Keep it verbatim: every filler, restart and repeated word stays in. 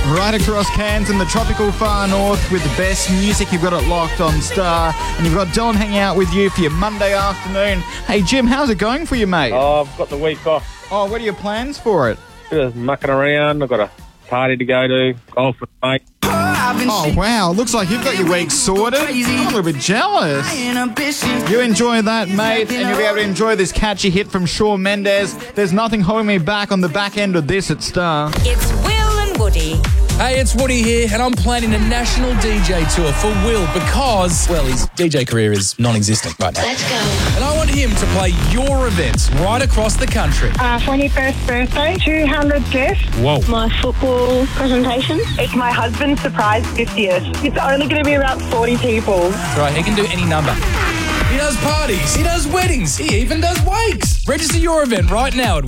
Right across Cairns in the tropical far north with the best music. You've got it locked on Star. And you've got Dylan hanging out with you for your Monday afternoon. Hey, Jim, how's it going for you, mate? Oh, I've got the week off. Oh, what are your plans for it? Just mucking around. I've got a party to go to. Golf with mate. Oh, wow. Looks like you've got your week sorted. I'm a little bit jealous. You enjoy that, mate, and you'll be able to enjoy this catchy hit from Shawn Mendes. There's nothing holding me back on the back end of this at Star. It's Will and Woody. Hey, it's Woody here, and I'm planning a national D J tour for Will because, well, his D J career is non-existent right now. Let's go. And I want him to play your events right across the country. Uh, twenty-first birthday, two hundred guests. Whoa. My football presentation. It's my husband's surprise fiftieth. It's only going to be about forty people. Right, he can do any number. He does parties, he does weddings, he even does wakes. Register your event right now at